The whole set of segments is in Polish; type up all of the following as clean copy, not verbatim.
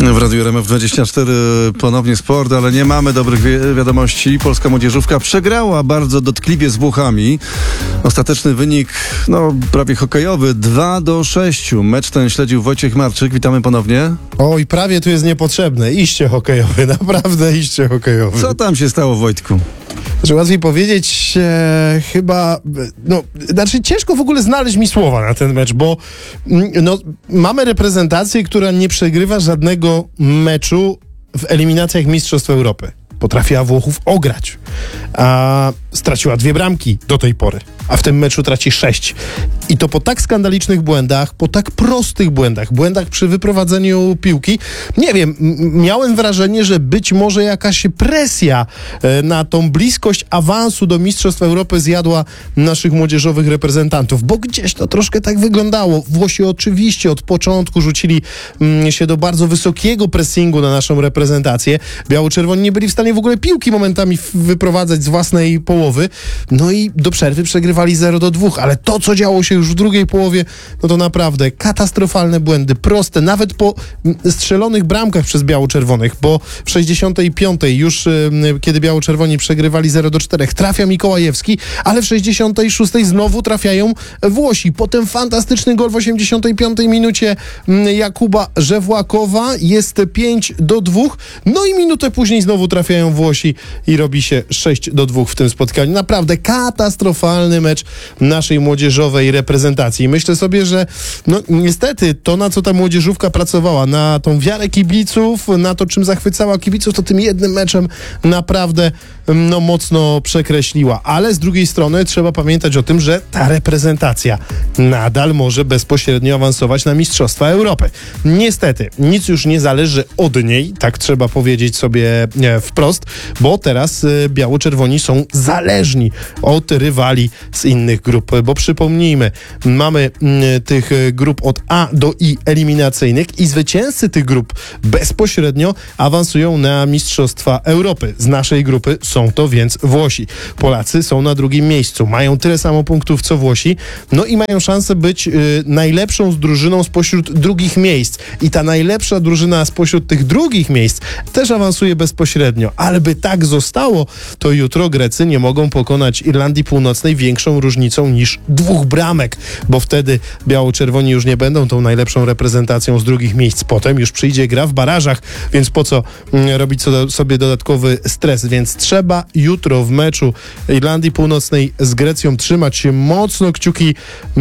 W Radiu RMF24 ponownie sport, ale nie mamy dobrych wiadomości. Polska młodzieżówka przegrała bardzo dotkliwie z Włochami. Ostateczny wynik, prawie hokejowy, 2-6. Mecz ten śledził Wojciech Marczyk. Witamy ponownie. Oj, prawie tu jest niepotrzebne. Iście hokejowy, naprawdę iście hokejowy. Co tam się stało, Wojtku? Łatwiej powiedzieć chyba, ciężko w ogóle znaleźć mi słowa na ten mecz, bo mamy reprezentację, która nie przegrywa żadnego meczu w eliminacjach Mistrzostw Europy. Potrafiła Włochów ograć, a straciła 2 bramki do tej pory, a w tym meczu traci 6. I to po tak skandalicznych błędach, po tak prostych błędach przy wyprowadzeniu piłki. Nie wiem, miałem wrażenie, że być może jakaś presja na tą bliskość awansu do Mistrzostw Europy zjadła naszych młodzieżowych reprezentantów, bo gdzieś to troszkę tak wyglądało. Włosi oczywiście od początku rzucili się do bardzo wysokiego pressingu na naszą reprezentację. Biało-czerwoni nie byli w stanie w ogóle piłki momentami wyprowadzać z własnej połowy. No i do przerwy przegrywali 0-2, ale to, co działo się już w drugiej połowie, to naprawdę katastrofalne błędy, proste, nawet po strzelonych bramkach przez biało-czerwonych, bo w 65. już kiedy biało-czerwoni przegrywali 0-4, trafia Mikołajewski, ale w 66. znowu trafiają Włosi. Potem fantastyczny gol w 85. minucie Jakuba Żewłakowa, jest 5-2, no i minutę później znowu trafiają Włosi i robi się 6-2 w tym spotkaniu. Naprawdę katastrofalny mecz naszej młodzieżowej reprezentacji. Myślę sobie, że niestety to, na co ta młodzieżówka pracowała, na tą wiarę kibiców, na to, czym zachwycała kibiców, to tym jednym meczem naprawdę mocno przekreśliła. Ale z drugiej strony trzeba pamiętać o tym, że ta reprezentacja nadal może bezpośrednio awansować na Mistrzostwa Europy. Niestety, nic już nie zależy od niej, tak trzeba powiedzieć sobie wprost, bo teraz biało-czerwoni są zależni od rywali z innych grup, bo przypomnijmy, mamy tych grup od A do I eliminacyjnych i zwycięzcy tych grup bezpośrednio awansują na Mistrzostwa Europy. Z naszej grupy są to więc Włosi. Polacy są na drugim miejscu, mają tyle samo punktów co Włosi, i mają szansę być najlepszą drużyną spośród drugich miejsc. I ta najlepsza drużyna spośród tych drugich miejsc też awansuje bezpośrednio. Ale by tak zostało, to jutro Grecy nie mogą pokonać Irlandii Północnej większą różnicą niż 2 bramek, bo wtedy biało-czerwoni już nie będą tą najlepszą reprezentacją z drugich miejsc. Potem już przyjdzie gra w barażach, więc po co robić sobie dodatkowy stres? Więc trzeba jutro w meczu Irlandii Północnej z Grecją trzymać się mocno kciuki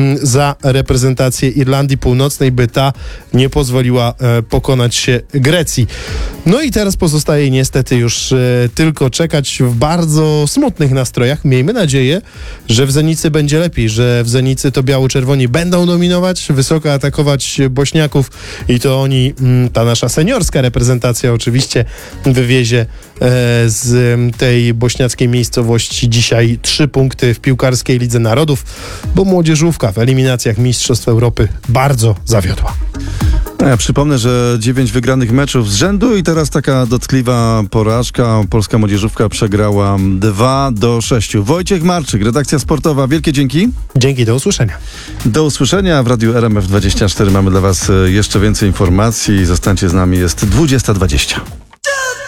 za reprezentację Irlandii Północnej, by ta nie pozwoliła pokonać się Grecji. No i teraz pozostaje niestety już tylko czekać w bardzo smutnych nastrojach. Miejmy nadzieję, że w Zenicy będzie lepiej, że w Zenicy to biało-czerwoni będą dominować, wysoko atakować Bośniaków i to oni, ta nasza seniorska reprezentacja oczywiście, wywiezie z tej bośniackiej miejscowości dzisiaj 3 punkty w piłkarskiej Lidze Narodów, bo młodzieżówka w eliminacjach Mistrzostw Europy bardzo zawiodła. Ja przypomnę, że 9 wygranych meczów z rzędu i teraz taka dotkliwa porażka. Polska młodzieżówka przegrała 2-6. Wojciech Marczyk, redakcja sportowa. Wielkie dzięki. Dzięki, do usłyszenia. Do usłyszenia. W Radiu RMF24 mamy dla Was jeszcze więcej informacji. Zostańcie z nami, jest 20:20.